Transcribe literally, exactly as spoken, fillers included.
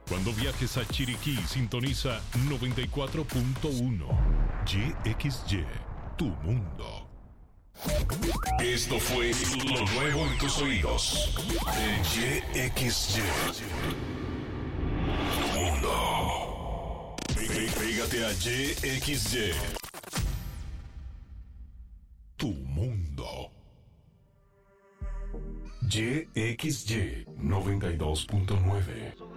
Cuando viajes a Chiriquí, sintoniza noventa y cuatro punto uno. Y X Y, tu mundo. Esto fue lo nuevo en tus oídos. De Y X Y. Tu mundo. Pe- Pégate a Y X Y. Tu mundo. Y X Y noventa y dos punto nueve.